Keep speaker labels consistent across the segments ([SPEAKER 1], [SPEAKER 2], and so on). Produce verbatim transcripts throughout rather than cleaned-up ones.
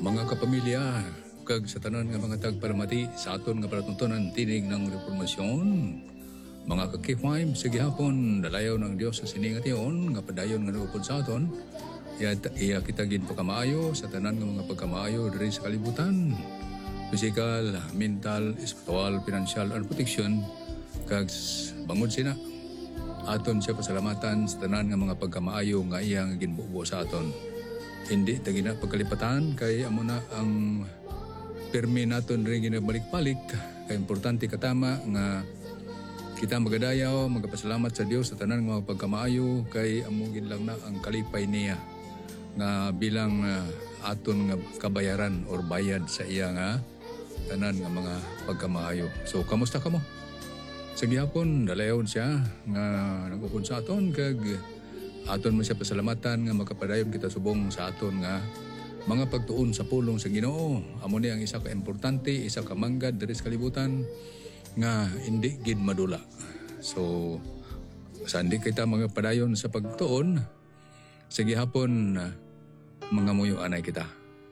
[SPEAKER 1] Mga kapamilya, kag sa tanan nga mga tagparamati sa aton nga palatuntunan tinig ng reformasyon. Mga kakifime, sige hapon, dalayaw ng Diyos sa siningat iyon, nga padayon nga naupod sa aton. Iya, iya kita gin pagkamaayo sa tanan nga mga pagkamaayo diri sa kalibutan. Physical, mental, spiritual, financial, and protection. Kag bangod sina. Aton siya pasalamatan sa tanan nga mga pagkamaayo nga iyang ginbubo sa aton. Hindi tagina pagkalipatan kay amo na ang permi naton rin ginabalik-balik. Kay importante katama nga kita magadayaw, magapasalamat sa Dios sa tanan nga pagkamaayo kay amo gid lang na ang kalipay niya nga bilang uh, aton nga kabayaran or bayad sa iya nga tanan nga mga pagkamaayo. So kamusta kamo? Sa gihapon dalayon siya nga nagukod sa aton kag aton man siya pasalamatan nga makapadayon kita subong sa aton nga mga pagtuon sa pulong sa Ginoo. Amo ni ang isa ka importante, isa ka manggad diri sa kalibutan nga hindi gid madula. So sa hindi kita mga padayon sa pagtuon, sige hapon mga muyo anay kita.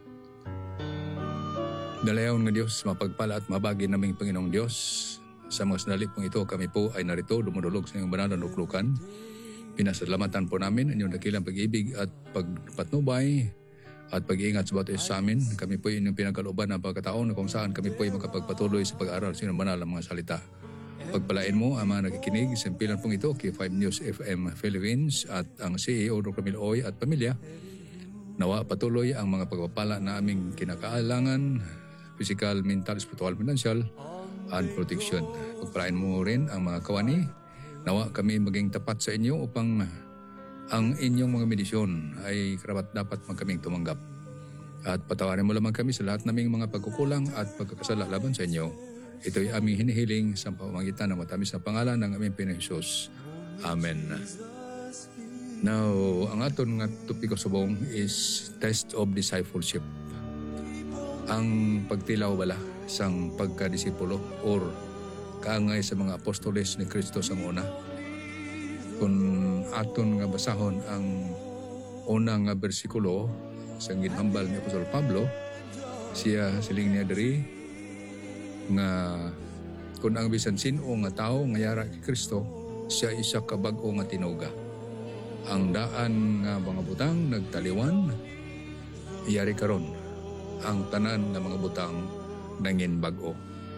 [SPEAKER 1] Dalayaon nga Dios, mapagpala at mabagi naming Panginoong Dios. Sa mga sandali pong ito, kami po ay narito dumudulog sa inyong banal na nuklukan. Pinasalamatan po namin ang inyong dakilang pag-ibig at pagpatnubay at pag-iingat sa bawat isa sa amin. Kami po inyong pinagkalooban ng pagkataon na kung saan kami po ay makapagpatuloy sa pag-aaral sa inyong banal ng mga salita. Pagpalain mo ang mga nakikinig sa impilan pong ito kay five News F M Philippines at ang C E O Doctor Miloy at pamilya. Nawa patuloy ang mga pagpapala na aming kinakailangan, physical, mental, spiritual, financial, and protection. Pagpalain mo rin ang mga kawani. Nawa kami maging tapat sa inyo upang ang inyong mga medisyon ay karapat dapat magkaming tumanggap. At patawarin mo lamang kami sa lahat naming mga pagkukulang at pagkakasala laban sa inyo. Ito'y aming hinihiling sa pamamagitan ng matamis na pangalan ng aming Panginoong Hesus. Amen. Now, ang aton nga topiko subong is test of discipleship. Ang pagtilaw bala sang pagkadisipulo or kaangay sa mga apostoles ni Kristo sang una. Kung aton nga basahon ang unang nga bersikulo sa ginhambal ni Apostol Pablo, siya siling niya diri nga kung ang bisan sino nga tao nga yara kay Kristo, siya isa ka bag-o nga tinuga. Ang daan nga mga butang nagtaliwan, iyari karon ang tanan nga mga butang nangin bag-o.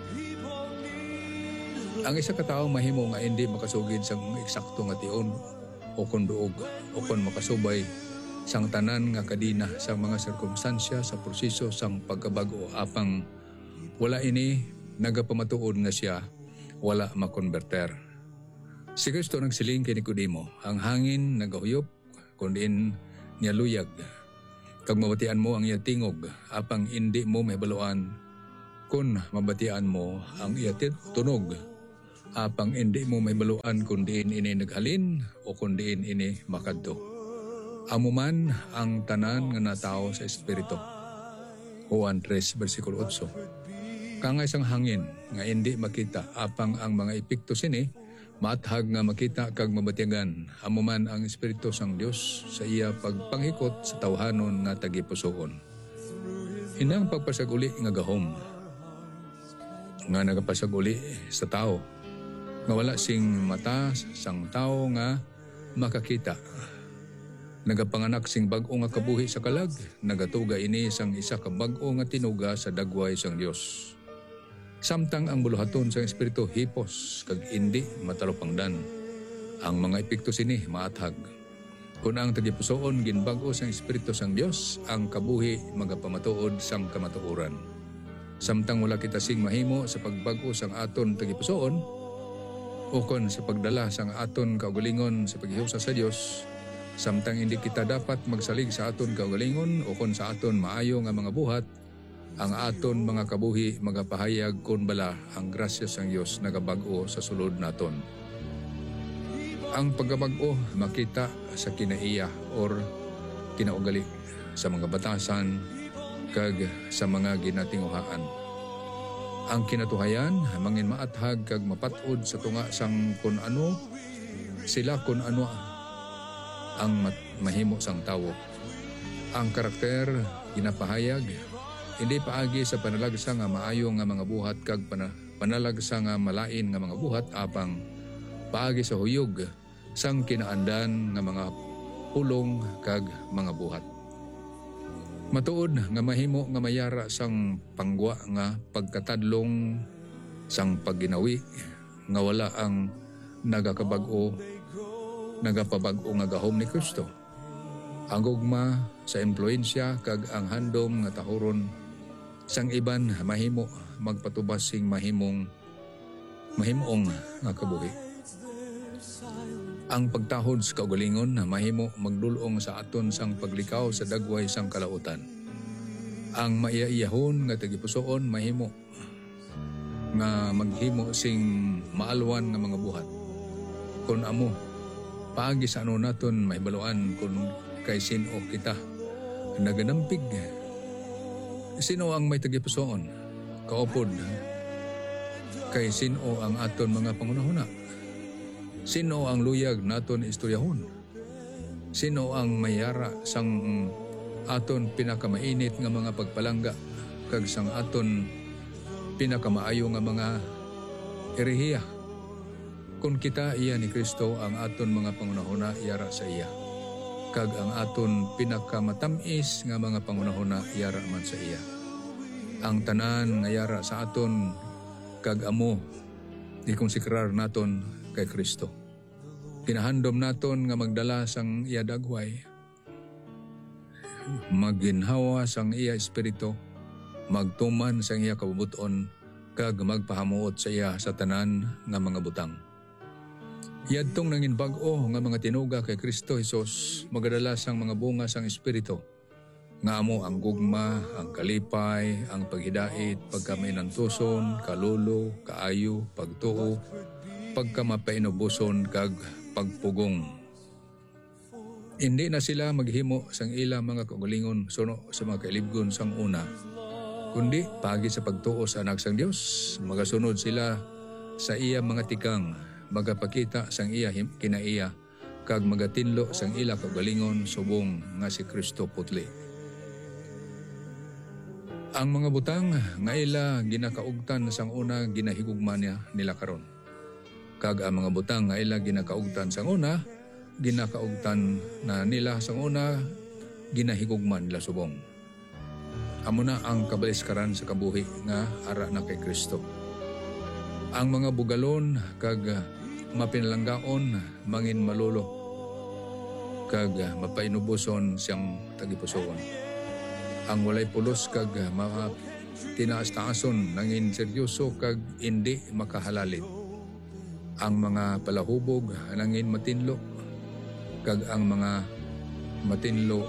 [SPEAKER 1] Ang isa ka tawo mahimo nga hindi makasugid sa eksakto nga tion o kun duog o kun makasubay sang tanan nga kadina sa mga sirkumstansya sa proseso sang pagkabag-o apang wala ini nagapamatuod nga siya wala makonverter. Si Kristo nagsiling kay Nicodemo, ang hangin nagahuyop kundi niya luyag. Kag mabatian mo ang iya tingog apang hindi mo mahibaluan kun mabatian mo ang iya tunog apang hindi mo mahibaluan kung diin ini naghalin o kung diin ini makadto. Amo man ang tanan nga natao sa espiritu. Juan three versikulo eight. Kangay sang hangin nga hindi makita apang ang mga epekto sini maathag nga makita kag mabatigan. Amo man ang espiritu sang Dios sa iya pagpanghikot sa tawhanon nga tagipusoon. Inang pagpasaguli nga gahom nga nagapasaguli sa tao nga wala sing mata sang tao nga makakita. Nagapanganak sing bag-o nga kabuhi sa kalag, nagatuga ini sang isa ka bag-o nga tinuga sa dagway sang Dios. Samtang ang buluhaton sang espiritu hipos kag indi matalupangdan. Ang mga epekto sini maathag. Kung ang tagipusoon ginbag-o sang espiritu sang Dios, ang kabuhi magapamatuod sang kamatuoran. Samtang wala kita sing mahimo sa pagbag-o sang aton tagipusoon, ukon sa pagdala sang aton kaugalingon sa paghiusa sa Dios, samtang hindi kita dapat magsalig sa aton kaugalingon ukon sa aton maayo nga mga buhat, ang aton mga kabuhi magapahayag kun bala ang grasya sang Dios nagabag-o sa sulod naton. Ang pagkabag-o makita sa kinaiya or kinaugali sa mga batasan kag sa mga ginatinguhaan. Ang kinatuhayan mangin maathag kag mapatod sa tunga sang kun ano sila kun ano ang mahimo sang tawo. Ang karakter ginapahayag hindi paagi sa panalagsa nga maayo nga mga buhat kag pana, panalagsa nga malain nga mga buhat apang paagi sa huyog sang kinaandan nga mga pulong kag mga buhat. Matuod nga mahimo nga mayara sang panggwa nga pagkatadlong sang pagginawi nga wala ang nagakabag-o nagapabag-o nga gahom ni Kristo. Ang gugma sa impluensya kag ang handom nga tahuron sang iban mahimo magpatubas sing mahimong mahimong nga kabuhi. Ang pagtahod sa kaugalingon na mahimo magdulong sa aton sang paglikaw sa dagway sang kalautan. Ang maiyaiyahon nga tagipusoon mahimo nga maghimo sing maalwan nga mga buhat. Kung amo, paagi sa ano naton mahibaluan kung kay sino kita naganampig. Sino ang may tagipusoon? Kaupod. Kay sino ang aton mga pangunahuna? Sino ang luyag naton istoryahon? Sino ang mayara sang aton pinakamainit nga mga pagpalangga kag sang aton pinakamaayo nga mga erehiya? Kung kita iya ni Kristo ang aton mga pangunahuna yara sa iya. Kag ang aton pinakamatamis nga mga pangunahuna yara man sa iya. Ang tanan nga yara sa aton kag amo di konsekrar naton kay Kristo. Kinahandom naton nga magdala sang iya dagway, maginhawa sang iya espiritu, magtuman sang iya kabubuton, kag magpahamuot sa iya sa tanan nga mga butang. Yadtong nangin bag-o nga mga tinuga kay Kristo Jesus, magadala sang mga bunga sang espiritu, nga amo ang gugma, ang kalipay, ang paghidait, pagkamainantuson, kalulo, kaayo, pagtuo, pagkamapainubuson kag pagpugong. Hindi na sila maghimo sang ila mga kaugalingon suno sa mga kailibgon sang una, kundi pagi sa pagtuo sa anak sang Dios, magasunod sila sa iya mga tikang, magapakita sang iya kinaiya, kag magatinlo sang ila kaugalingon subong nga si Kristo putli. Ang mga butang nga ila ginakaugtan sang una ginahigugma niya nila karon. Kag ang mga butang nga ila ginakaugtan sang una, ginakaugtan na nila sang una, ginahigugman nila subong. Amo na ang kabaliskaran sa kabuhi nga ara na kay Kristo. Ang mga bugalon kag mapinalanggaon mangin malulo, kag mapainubuson siyang tagipusoon. Ang walay pulos kag mga tinaas-taason nangin seryoso kag hindi makahalalit. Ang mga palahubog nangin matinlo, kag ang mga matinlo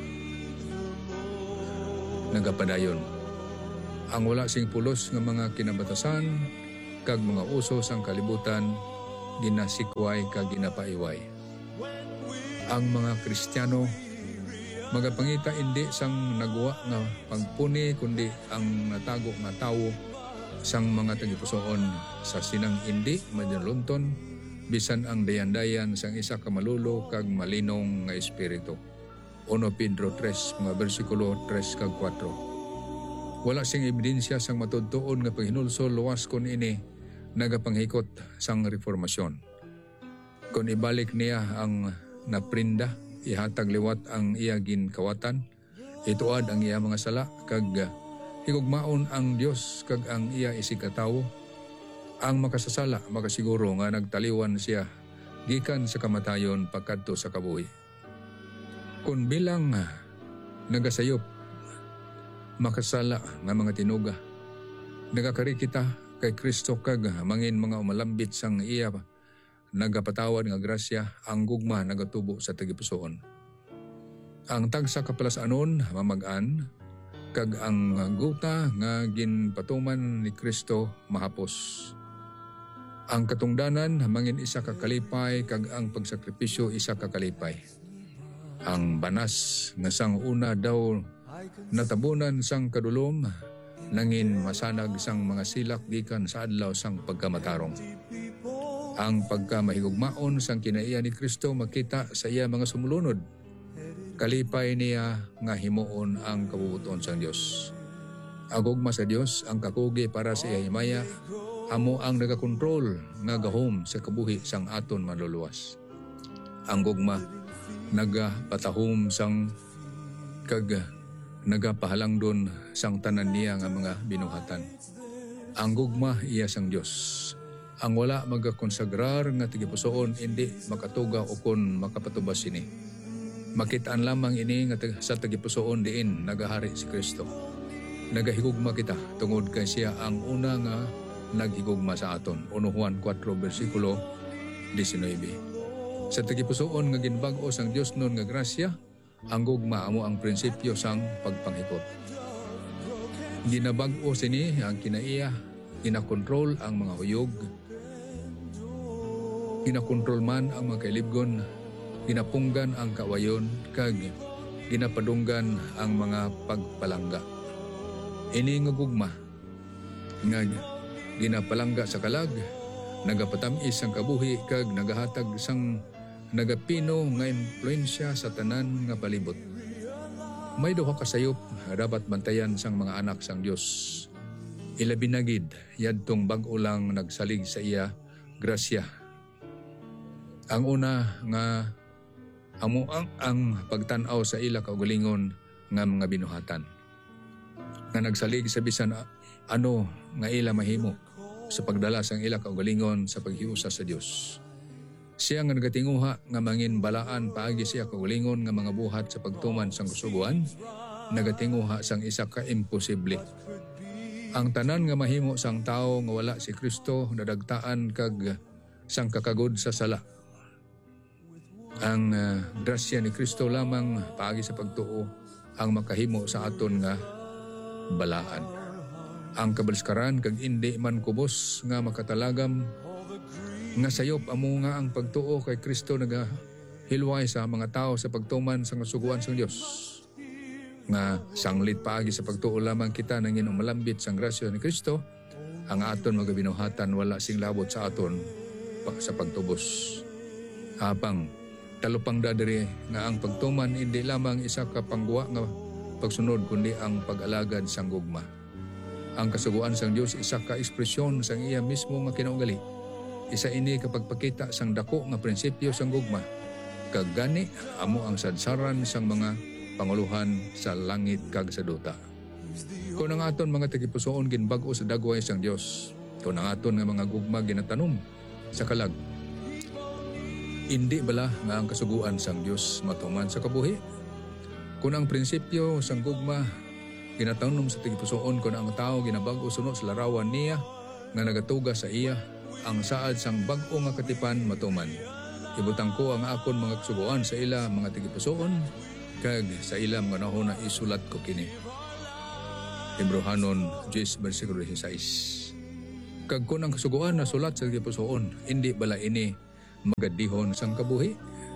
[SPEAKER 1] nagapadayon. Ang wala sing pulos nga mga kinabatasan kag mga uso sang kalibutan ginasikway kag ginapaiway. Ang mga Kristiyano magapangita indi sang nagwa nga pagpuni kundi ang natago nga tawo sang mga tagipusoon sa sinang indi madinulunton bisan ang dayan-dayan sang isa ka malulo kag malinong nga espiritu. Uno Pedro three mga bersikulo three kag four. Wala sing ebidensya sang matudtuon nga paghinulsol luwas kon ini nagapanghikot sang reformasyon. Kung ibalik niya ang naprinda, ihatag liwat ang iya ginkawatan, ituad ang iya mga sala kag higugmaon ang Dios kag ang iya isikatawo. Ang makasasala makasiguro nga nagtaliwan siya gikan sa kamatayon pagkadto sa kabuhi. Kung bilang nagasayop makasala nga mga tinuga, nagakari kita kay Kristo kag mangin mga umalambit sang iya nagapatawad nga grasya, ang gugma nagatubo sa tagipusoon. Ang tagsa kapalasanon mamag-an kag ang guta nga ginpatuman ni Kristo mahapos. Ang katungdanan mangin isa ka kalipay kag ang pagsakripisyo isa ka kalipay. Ang banas nga sang una daw natabunan sang kadulom nangin masanag sang mga silak gikan sa adlaw sang pagkamatarong. Ang pagkamahigugmaon sang kinaiya ni Kristo makita sa iya mga sumulunod. Kalipay niya nga himuon ang kabubuton sang Dios. Ang gugma sa Dios ang kakugi para sa ihimaya amo ang nagakontrol nga gahom sa kabuhi sang aton manluluwas. Ang gugma nagapatahom sang kag nagapahalangdon sang tanan niya nga mga binuhatan. Ang gugma iya sang Dios. Ang wala magakonsagrar nga tigipusoon hindi makatuga o kon makapatubas ini. Makitaan lamang ini nga sa tagipusoon diin nagahari si Kristo. Nagahigugma kita tungod kay siya ang una nga naghigugma sa aton. Uno Juan four versikulo nineteen. Sa tagipusoon nga ginbag-o sang Dios nun nga grasya, ang gugma amo ang prinsipyo sang pagpanghikot. Ginabag-o sini ang kinaiya, ginakontrol ang mga huyog, ginakontrol man ang mga kailibgon, ginapunggan ang kawayon, kag ginapadunggan ang mga pagpalangga. Ini nga gugma nga ginapalangga sa kalag, nagapatamis ang kabuhi kag nagahatag sang nagapino nga impluensya sa tanan nga palibot. May duha ka sayop dapat bantayan sang mga anak sang Dios. Ilabi na gid yadtong bag-o lang nagsalig sa iya grasya. Ang una nga amo ang, ang pagtan-aw sa ila kaugalingon nga mga binuhatan. Nga nagsalig sa bisan ano nga ila mahimo sa pagdala sang ila kaugalingon sa paghiusa sa Dios. Siya nga nagatinguha nga mangin balaan paagi siya kaugalingon nga mga buhat sa pagtuman sang kusuguan, nagatinguha sang isa ka imposible. Ang tanan nga mahimo sang tao nga wala si Kristo nadagtaan kag sang kakagod sa sala. Ang uh, grasya ni Kristo lamang paagi sa pagtuo ang makahimo sa aton nga balaan. Ang kabalskaran kag indi man kubos nga makatalagam nga sayop amo nga ang pagtuo kay Kristo nagahilway sa mga tao sa pagtuman sa kasuguan sang Dios. Nga sanglit paagi sa pagtuo lamang kita nangin umalambit sang grasya ni Kristo, ang aton mga binuhatan wala sing labot sa aton pa, sa pagtubos. Habang talupang dadiri nga ang pagtuman hindi lamang isa ka pangguwa nga pagsunod kundi ang pag-alagad sang gugma. Ang kasuguan sang Dios isa ka ekspresyon sang iya mismo nga kinaugali. Isa ini kapag pakita sang dako nga prinsipyo sang gugma. Kag gani amo ang sadsaran sang mga panguluhan sa langit kag sa duta. Kung ang aton mga tagipusoon ginbag-o sa dagway sang Dios, kung ang aton nga mga gugma ginatanom sa kalag, hindi bala nga ang kasuguan sang Dios matuman sa kabuhi? Kung ang prinsipyo sang gugma ginatanom sa tagipusoon, kung ang tao ginabag-o sunod sa larawan niya nga nagatuga sa iya, ang saad sang bag-o nga katipan matuman. Ibutang ko ang akon mga kasuguan sa ila mga tagipusoon, kag sa ila mga nahuna isulat ko kini. Hebrehanon ten versikulo sixteen. Kag kun ang kasuguan na sulat sa tagipusoon, hindi bala ini magadihon sang kabuhi?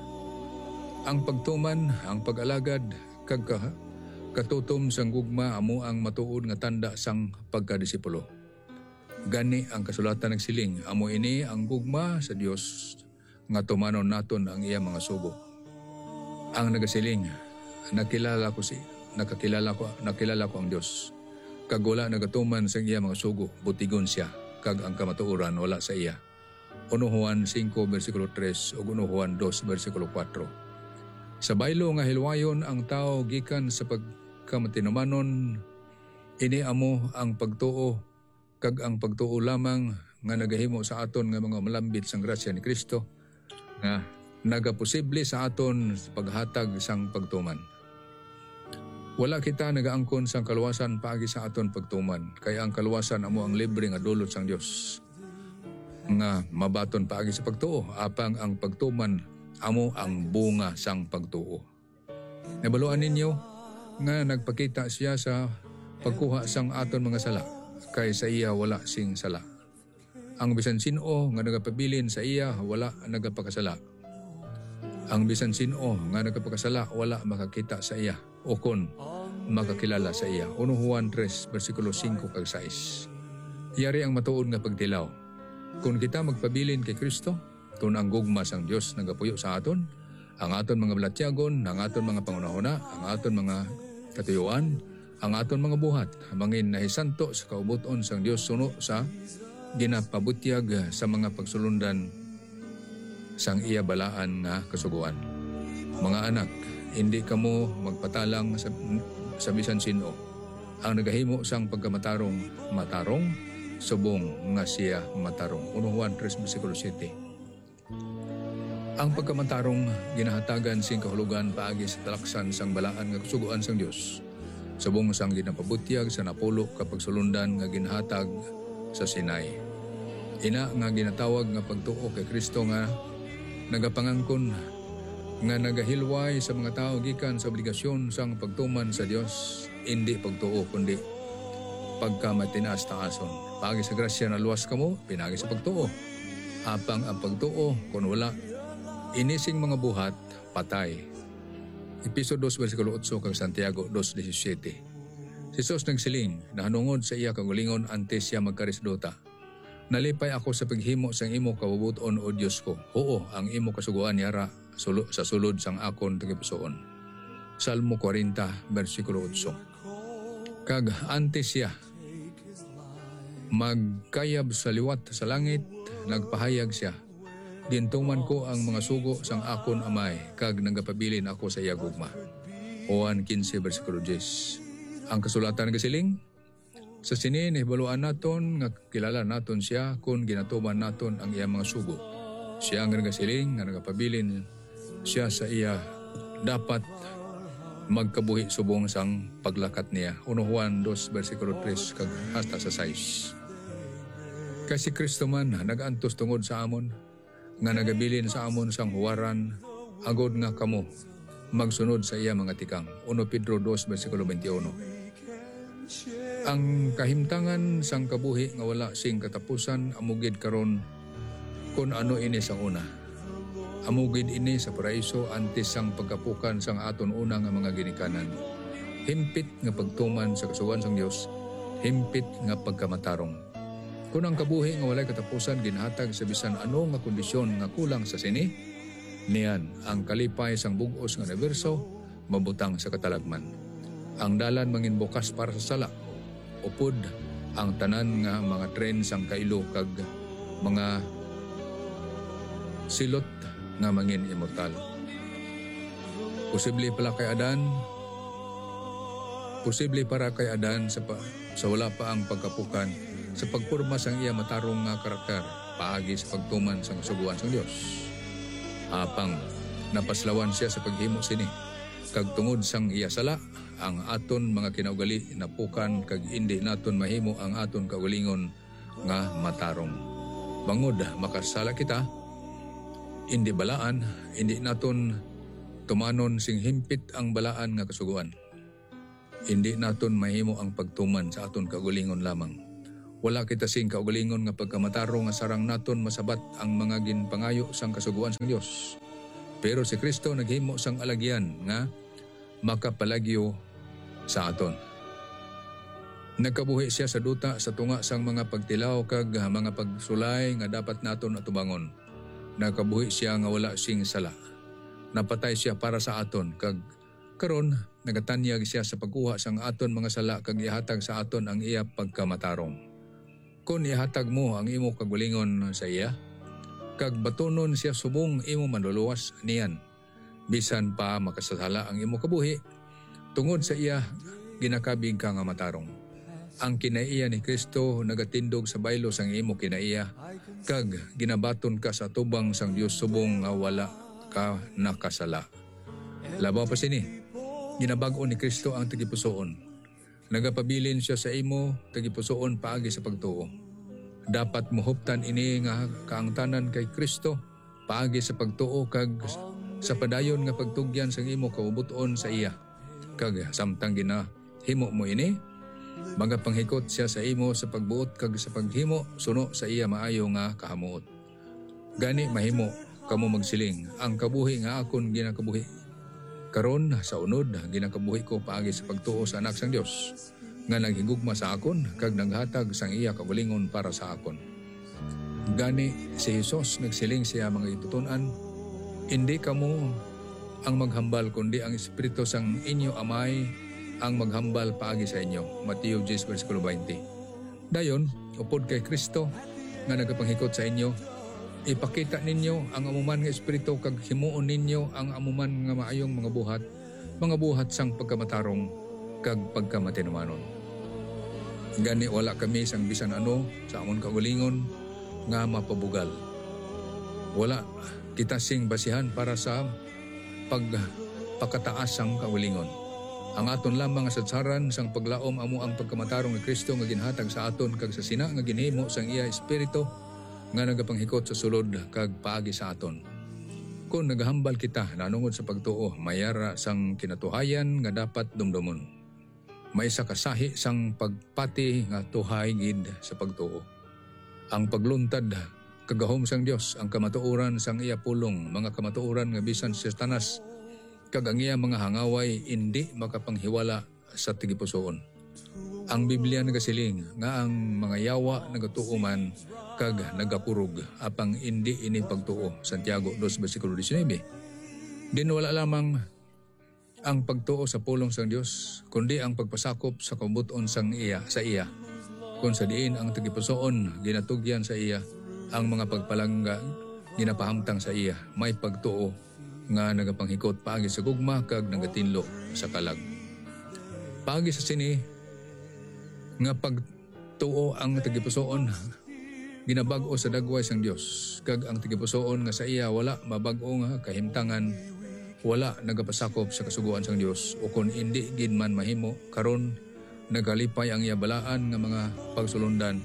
[SPEAKER 1] Ang pagtuman, ang pag-alagad, kag katutom sang gugma amo ang matuod nga tanda sang pagkadisipulo. Gani ang kasulatan nagsiling, amo ini ang gugma sa Dios nga tumanon naton ang iya mga sugo. Ang nagasiling, nakilala ko si nakakilala ko nakilala ko ang Dios. Kag wala nagatuman sa iya mga sugo, butigon siya, kag ang kamatuoran wala sa iya. Uno Juan five versikulo three ug Uno Juan two versikulo four. Sa baylo nga hilwayon ang tao gikan sa pagkamatinumanon, ini amo ang pagtuo kag ang pagtuo lamang nga nagahimo sa aton nga mga malambit sang grasya ni Kristo nga nagaposible sa aton sa paghatag sang pagtuman. Wala kita nagaangkon sang kaluwasan paagi sa aton pagtuman, kay ang kaluwasan amo ang libre nga dulot sang Dios nga mabaton paagi sa pagtuo, apang ang pagtuman amo ang bunga sang pagtuo. Nabaluan ninyo nga nagpakita siya sa pagkuha sang aton mga sala, kay sa iya wala sing sala. Ang bisan sino nga nagapabilin sa iya wala nagapakasala. Ang bisan sino nga nagapakasala wala makakita sa iya o kon makakilala sa iya. Uno Juan three versikulo five kag six. Yari ang matuod nga pagtilaw. Kung kita magpabilin kay Kristo, kung ang gugma sang Dios nagapuyo sa aton, ang aton mga balatyagon, ang aton mga pangunahuna, ang aton mga katuyuan, ang aton mga buhat mangin nahisanto sa kaubuton sang Dios suno sa ginapabutyag sa mga pagsulundan sang iya balaan nga kasuguan. Mga anak, hindi kamo magpatalang sa, sa bisan sino. Ang nagahimo sang pagkamatarong matarong, subong nga siya matarong. Unong Juan three versikulo seven. Ang pagkamatarong ginahatagan sing kahulugan paagi sa talaksan sang balaan nga kasuguan sang Dios. Subong sang ginapabutyag sa napulo kapag sulundan nga ginhatag sa Sinai. Ina nga ginatawag nga pagtuo kay Kristo nga nagapangangkon nga nagahilway sa mga tao gikan sa obligasyon sang pagtuman sa Dios, hindi pagtuo kundi pagkamatinaas-taason. Paagi sa grasya na luwas kamo, pinagi sa pagtuo. Apang ang pagtuo kun wala inising mga buhat patay. Episodio two versikulo eight kag Santiago two seventeen. Si Jesus nagsiling na hanungod sa iya kagulingon antes siya magkarisdota. Nalipay ako sa paghimo sang imo kabubuton o Dios ko. Oo, ang imo kasuguan yara sulo, sa sulod sang akon tagipusoon. Salmo forty versikulo eight. Kag antes siya magkayab sa liwat sa langit, nagpahayag siya. Dintuman ko ang mga sugo sang akon amay, kag nagapabilin ako sa iya gugma. Juan fifteen versikulo ten. Ang kasulatan kasiling, sa sini nahibaluan naton nga kilala naton siya kung ginatuman naton ang iya mga sugo. Siya ang nagasiling nga nagapabilin siya sa iya dapat magkabuhi subong sang paglakat niya. Unong Juan two versikulo three kag hasta sa six. Kasi Kristo man nag-antos tungod sa amon nga nagabilin sa amon sang huwaran agod nga kamo magsunod sa iya mga tikang. Unong Pedro two versikulo twenty-one. Ang kahimtangan sang kabuhi nga wala sing katapusan amugid karon kun ano ini sa una. Amugid ini sa paraiso antes sang pagkapukan sang aton una nga mga ginikanan. Himpit nga pagtuman sa kasugan sang Dios, himpit nga pagkamatarong. Kung ang kabuhi nga walay katapusan ginhatag sa bisan ano nga kondisyon nga kulang sa sini, niyan ang kalipay sang bug-os nga universo mabutang sa katalagman. Ang dalan mangin bukas para sa sala. Upod ang tanan nga mga tren sang kailo kag mga silot nga mangin immortal. Posible pala kay Adan, posible para kay Adan sa, pa, sa wala pa ang pagkapukan sa pagpurma sang iya matarong nga karakter paagi sa pagtuman sang suguan sang Dios. Apang napaslawan siya sa paghimo sini kag tungod sang iya sala ang aton mga kinaugali napukan kag indi naton mahimo ang aton kaugalingon nga matarong. Bangod makasala kita, indi balaan, indi naton tumanon sing himpit ang balaan nga kasuguan. Indi naton mahimo ang pagtuman sa aton kaugalingon lamang. Wala kita sing kaugalingon nga pagkamatarong nga sarang naton masabat ang mga ginpangayo sang kasuguan sang Dios. Pero si Kristo naghimo sang alagyan nga makapalagyo sa aton. Nagkabuhi siya sa duta sa tunga sang mga pagtilaw kag mga pagsulay nga dapat naton atubangon. Nagkabuhi siya nga wala sing sala. Napatay siya para sa aton kag karon nagatanyag siya sa pagkuha sang aton mga sala kag ihatag sa aton ang iya pagkamatarong. Kung ihatag mo ang imo kagulingon sa iya, kag batunon siya subong imo manluluwas niyan. Bisan pa makasasala ang imo kabuhi, tungod sa iya, ginakabig ka nga matarong. Ang kinaiya ni Kristo nagatindog sa baylo sang imo kinaiya, kag ginabaton ka sa tubang sang Dios subong nga wala ka nakasala. Labaw pa sini, ginabag-o ni Kristo ang tagipusoon. Nagapabilin siya sa imo, tagipusoon paagi sa pagtuo. Dapat muhuptan ini nga kaangtanan kay Kristo, paagi sa pagtuo kag sa padayon nga pagtugyan sang imo kaubuton sa iya. Kag samtang ginahimo mo ini, magapanghikot siya sa imo sa pagbuot kag sa paghimo suno sa iya maayo nga kahamuot. Gani mahimo kamo magsiling, ang kabuhi nga akon ginakabuhi. Karon sa unod ginakabuhi ko paagi sa pagtuo sa anak sang Dios nga naghigugma sa akon kag naghatag sang iya kabulingon para sa akon. Gani si Jesus nagsiling siya mga itutunan, hindi kamo ang maghambal kundi ang espiritu sang inyo amay ang maghambal paagi sa inyo. Mateo ten versikulo twenty. Dayon, upod kay Kristo nga nagapanghikot sa inyo, ipakita ninyo ang amuman nga espiritu kag himuon ninyo ang amuman nga maayong mga buhat, mga buhat sang pagkamatarong kag pagkamatinumanon. Gani wala kami sang bisan ano sa amon kaugalingon nga mapabugal. Wala kita sing basihan para sa pagpakataas sang kaugalingon. Ang aton lamang nga sadsaran sang paglaom amo ang pagkamatarong ni Kristo nga ginhatag sa aton kag sa sina nga ginhimo sang iya espiritu nga nagapanghikot sa sulod kag paagi sa aton. Kung nagahambal kita nanungod sa pagtuo, mayara sang kinatuhayan nga dapat dumdumon. May isa kasahi sang pagpati nga tuhay gid sa pagtuo. Ang pagluntad kagahom sang Dios, ang kamatuoran sang iya pulong, mga kamatuoran nga bisan si Satanas kag ang iya mga hangaway indi makapanghiwala sa tigipusoon. Ang Biblia nagasiling nga ang mga yawa nagatuo man kag nagapurog apang indi ini pagtuo. Santiago two versikulo nineteen. Din wala lamang ang pagtuo sa pulong sang Dios kundi ang pagpasakop sa kabuton sang iya sa iya. Kung sa diin ang tigipusoon ginatugyan sa iya, ang mga pagpalangga ginapahamtang sa iya, may pagtuo nga nagapanghikot paagi sa gugma kag nagatinlo sa kalag. Paagi sa sini nga pagtuo ang tigipusoon ginabag-o sa dagway sang Dios, kag ang tigipusoon nga sa iya wala mabag-o nga kahimtangan, wala nagapasakop sa kasuguan sang Dios, o kung hindi gid man mahimo karon nagalipay ang iya balaan nga mga pagsulundan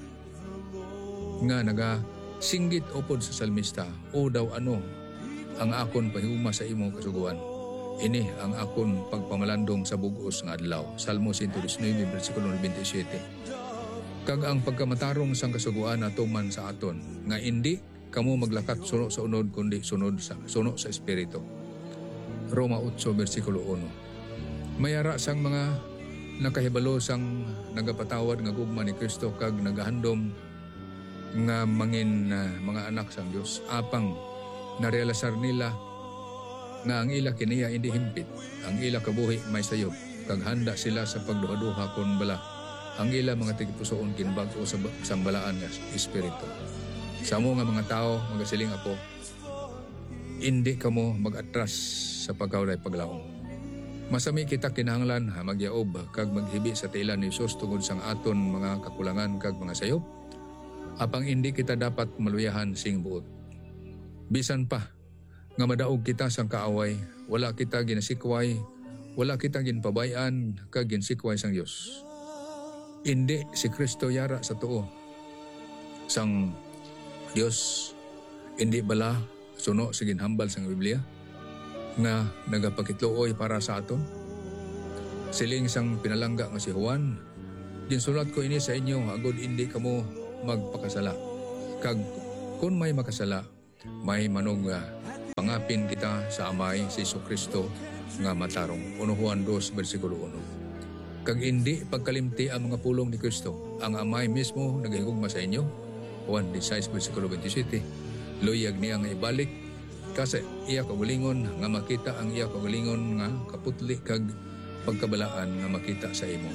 [SPEAKER 1] nga naga singgit upod sa salmista, o daw ano ang akon pahigugma sa imo kasuguan, ini ang akon pagpamalandong sa bugos nga adlaw. Salmo one nineteen versikulo twenty-seven. Kag ang pagkamatarong sang kasuguan atuman sa aton nga indi kamo maglakat suno sa unod kundi sunod sa suno sa espiritu. Roma eight versikulo one. Mayara sang mga nakahibalo sang nagapatawad nga gugma ni Kristo kag nagahandom nga mangin uh, mga anak sang Dios, apang narealisar nila nga ang ila kiniya hindi himpit, ang ila kabuhi may sayop, kag handa sila sa pagduha-duha kon bala ang ila mga tigipusoon kinbag-o sa sambalaan nga espiritu. Sa mo nga mga tao magasiling ako, hindi kamo mag-atras sa pagkawlay paglaom. Masami kita kinahanglan ha magyaob kag maghibi sa tilan ni Jesus tungod sang aton mga kakulangan kag mga sayop, apang hindi kita dapat maluyahan sing buot. Bisan pa nga madaog kita sang kaaway, wala kita ginasikway, wala kita ginpabayan kag ginsikway sang Dios. Hindi si Kristo yara sa tuo sang Dios, hindi bala suno sa ginhambal sang Biblia nga nagapakitluoy para sa aton. Siling sang pinalangga nga si Juan, ginsulat ko ini sa inyo agud hindi kamo magpakasala, kag kun may makasala may manog uh, pangapin kita sa amay si Jesucristo nga matarong. Juan two versikulo one. Kag hindi pagkalimti ang mga pulong ni Kristo, ang amay mismo nagahigugma sa inyo. Juan six versikulo twenty-seven. Luyag niya nga ibalik kasi iya kagalingon nga makita ang iya kagalingon nga kaputli kag pagkabalaan nga makita sa imo.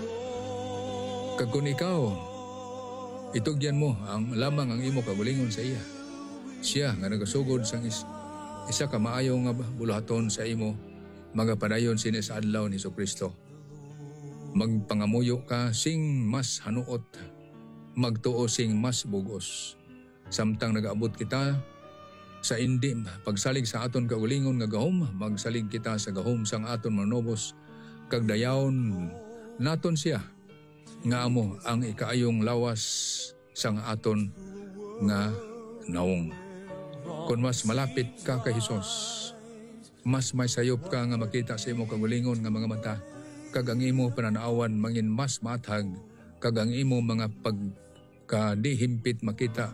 [SPEAKER 1] Kag kung ikaw itugyan mo ang lamang ang imo kagalingon sa iya, siya nga nagasugod sang is, isa ka maayo nga buluhaton sa imo, magapadayon sini sa adlaw ni Jesucristo. Magpangamuyo ka sing mas hanuot, magtuo sing mas bugos. Samtang nagaabot kita sa indi pagsalig sa aton kaugalingon nga gahom, magsalig kita sa gahom sang aton manobos, kag dayawon naton siya nga amo ang ikaayong lawas sang aton nga naong. Kung mas malapit ka kay Hesus, mas may sayop ka nga makita sa imo kaugalingon nga mga mata, kag ang imo pananaawan mangin mas matag, kag ang imo mga pagkadihimpit makita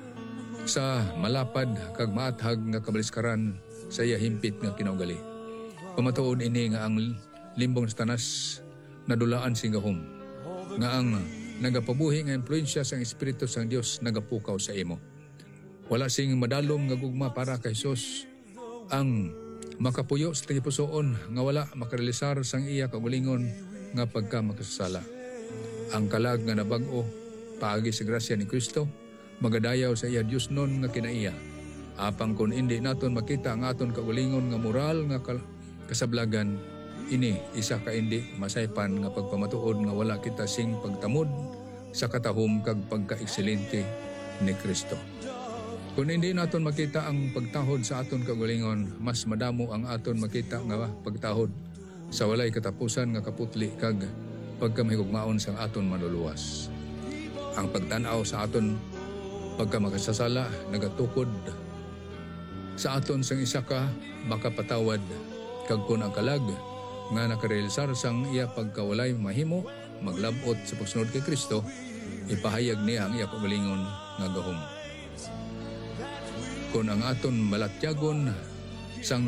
[SPEAKER 1] sa malapad kag matag nga kabaliskaran sa iya himpit nga kinaugali. Pamatuod ini nga ang limbong sa tanas nadulaan sing gahom, nga ang nagapabuhi nga impluensya sang Espiritu sang Dios nagapukaw sa imo. Wala sing madalom nga gugma para kay Jesus ang makapuyo sa tigipusoon nga wala makarealisar sang iya kaugalingon nga pagka makasasala. Ang kalag nga nabag-o paagi sa grasya ni Kristo magadayaw sa iya Dios non nga kinaiya. Apang kun indi naton makita ang aton kaugalingon nga moral nga kasablagan, ini isa ka indi masaypan nga pagpamatuod nga wala kita sing pagtamod sa katahom kag pagka-ekselente ni Kristo. Kung hindi naton makita ang pagtahod sa aton kaugalingon, mas madamo ang aton makita nga pagtahod sa walay katapusan nga kaputli kag pagkamahigugmaon sang aton manluluwas. Ang pagtan-aw sa aton pagka makasasala nagatukod sa aton sang isa ka makapatawad kag kun ang kalag nga nakarealisar sang iya pagkawalay mahimo maglabot sa pagsunod kay Kristo, ipahayag niya ang iya kaugalingon nga gahom. Kung ang aton malatyagon sang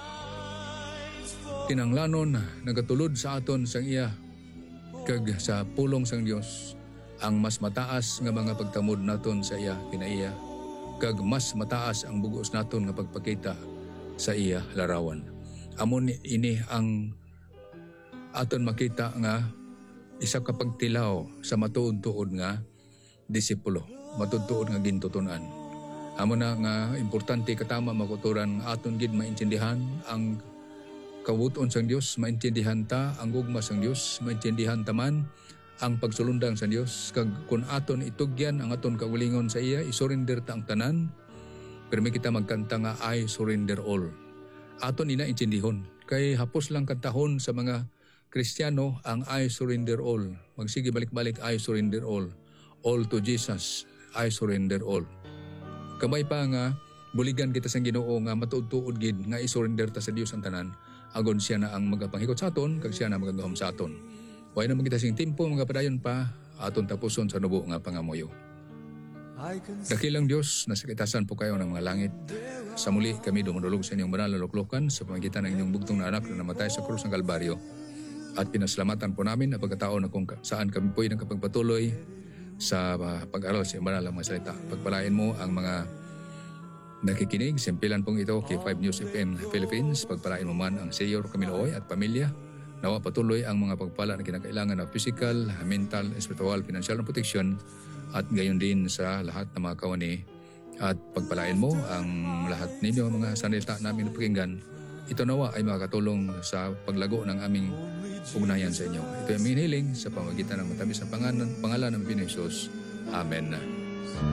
[SPEAKER 1] tinanglanon nagatulod sa aton sang iya kag sa pulong sang Dios, ang mas mataas nga mga pagtamod naton sa iya kinaiya kag mas mataas ang bugos naton nga pagpakita sa iya larawan. Amon ini ang aton makita nga isa ka pagtilaw sa matuod-tuod nga disipulo, matuod-tuod nga gintutunan. Amo na nga importante katama makuturan aton gid maintindihan ang kabuton sang Dios, maintindihan ta ang gugma sang Dios, maintindihan taman ang pagsulundang sa Dios kag kun aton itugyan ang aton kaugalingon sa iya, isurrender ta ang tanan. Permi kita magkanta nga I surrender all. Aton ina intindihon kay hapos lang kantahon sa mga Kristiyano ang I surrender all. Magsige balik-balik I surrender all. All to Jesus, I surrender all. Kamay pa nga buligan kita sang Ginoo nga matuod-tuod gid nga isurrender ta sa Dios ang tanan, agon siya na ang magapanghikot sa aton kag siya na magagahom sa aton. Way na magita sing tempo mga padayon pa aton tapuson sa nubo nga pangamuyo. Dakilang Dios, nasa kaitasan po kayo ng mga langit. Sa muli kami dumudulog sa inyong banal na luklukan sa pamagitan ng inyong bugtong na anak na namatay sa krus ng Kalbaryo. At pinasalamatan po namin na pagkataon na kung saan kami po'y nakapagpatuloy sa uh, pag-aral sa banal ng mga salita. Pagpalain mo ang mga nakikinig, simpilan pong ito K five News F M Philippines. Pagpalain mo man ang Seyor Camilooy at pamilya. Nawa patuloy ang mga pagpala na kinakailangan na physical, mental, spiritual, financial na protection at gayon din sa lahat ng mga kawani. At pagpalain mo ang lahat ninyo mga salita namin na pakinggan. Ito nawa ay makakatulong sa paglago ng aming ugnayan sa inyo. Ito ay aming hiling sa pamagitan ng matamis na pangalan, pangalan ng Pinoy Jesus. Amen.